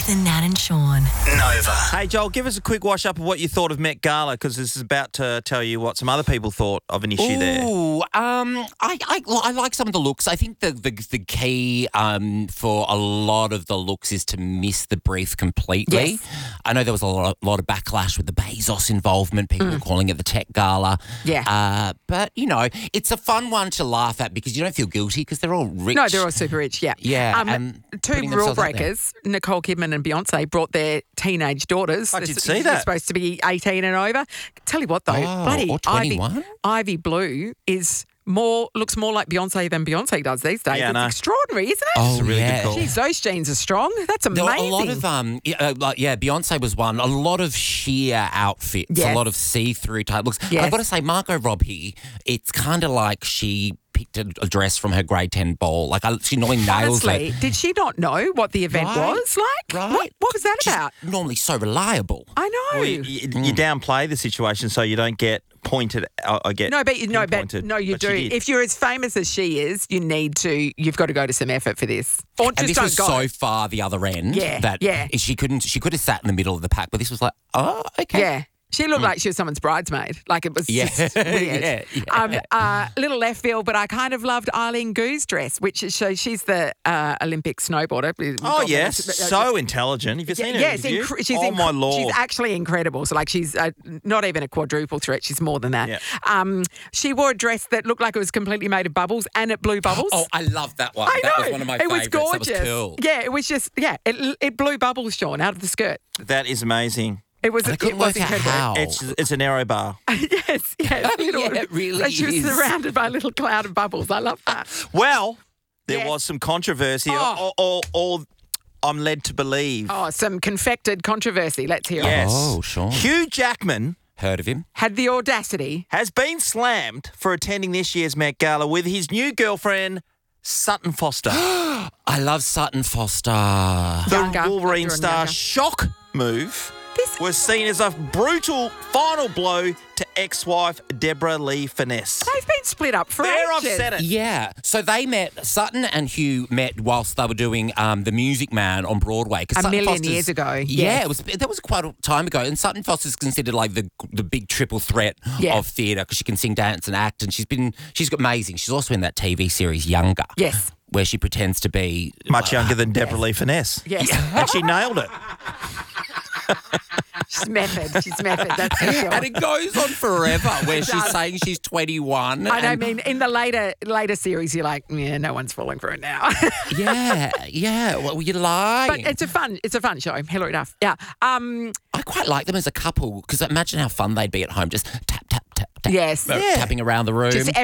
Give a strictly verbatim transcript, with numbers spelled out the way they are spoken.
and Nat and Sean. Nova. Hey, Joel, give us a quick wash-up of what you thought of Met Gala, because this is about to tell you what some other people thought of an issue there. Ooh, um, I, I, I like some of the looks. I think the the, the key um, for a lot of the looks is to miss the brief completely. Yes. I know there was a lot, a lot of backlash with the Bezos involvement. People were calling it the tech gala. Yeah. Uh, but, you know, it's a fun one to laugh at because you don't feel guilty because they're all rich. No, they're all super rich, yeah. Yeah, Um, and two putting rule themselves out there. breakers, Nicole Kidman and Beyonce, brought their teenage daughters. I did They're- see they're that. supposed to be eighteen and over. Tell you what, though, Oh, bloody or Ivy, twenty-one? Ivy Blue is more looks more like Beyonce than Beyonce does these days. Yeah, I it's know. extraordinary, isn't it? Oh, It's a really yeah. good call. Geez, those jeans are strong. That's There amazing. were a lot of um, yeah, uh, like, yeah, Beyonce was one. A lot of sheer outfits, Yes. a lot of see-through type looks. But Yes. I've got to say, Margot Robbie, it's kind of like she picked a, a dress from her grade ten ball. Like I, she normally nails Honestly, it. did she not know what the event Right, was like? right. What, what was that She's about? normally so reliable. I know. Well, you, you, you downplay the situation so you don't get pointed. I, I get No, but no, but pinpointed, no, you but she do. did. If you're as famous as she is, you need to. You've got to go to some effort for this, or And just this don't was go. so far the other end Yeah, that yeah. she couldn't. She could have sat in the middle of the pack, but this was like, oh, okay. Yeah. She looked like she was someone's bridesmaid. Like it was Yeah. just weird. Yeah, yeah. Um, uh, little left field, but I kind of loved Eileen Gu's dress, which is, so she's the uh, Olympic snowboarder. Oh, God yes. knows. So intelligent. Have you seen her Yes, interview? incre- she's oh, inc- my Lord. She's actually incredible. So, like, she's uh, not even a quadruple threat. She's more than that. Yeah. Um, she wore a dress that looked like it was completely made of bubbles, and it blew bubbles. Oh, I love that one. I know. That was one of my it was favourites. gorgeous. That was cool. Yeah, it was just yeah. It it blew bubbles, Sean, out of the skirt. That is amazing. It was I it couldn't was work out incredible. how. It's it's an arrow bar. yes, yes. Little- Yeah, it really and she was is. surrounded by a little cloud of bubbles. I love that. Well, there Yes. was some controversy, Oh. or, or, or I'm led to believe. Oh, some confected controversy. Let's hear it. Yes. Oh, sure. Hugh Jackman Heard of him? Had the audacity. has been slammed for attending this year's Met Gala with his new girlfriend, Sutton Foster. I love Sutton Foster. The Younger, Wolverine younger and star younger. shock move This was seen as a brutal final blow to ex-wife Deborah Lee Finesse. they've been split up for There, I've ages. said it. Yeah. So they met, Sutton and Hugh met whilst they were doing um, The Music Man on Broadway. 'Cause A Sutton million Foster's- years ago, Yeah, yes. it was. That was quite a time ago. And Sutton Foster's considered like the the big triple threat Yeah. of theatre because she can sing, dance and act. And she's been, she's amazing. She's also in that T V series Younger. Yes. Where she pretends to be Much younger than Deborah Lee Finesse. Yes. And she nailed it. She's method. She's method. That's for sure. And it goes on forever where she's does. saying she's twenty-one. I know, I and- mean, in the later later series, you're like, yeah, no one's falling for it now. Yeah, yeah. Well, you're lying. But it's a fun, it's a fun show. Hilary Duff. Yeah. Um. I quite like them as a couple because imagine how fun they'd be at home, just tap, tap, tap, tap. Yes. uh, Yeah. Tapping around the room. Just